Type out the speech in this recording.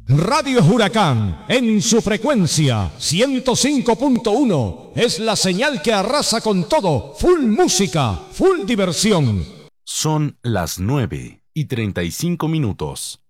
Radio Huracán, en su frecuencia 105.1, es la señal que arrasa con todo. Full música, full diversión. Son las 9:35.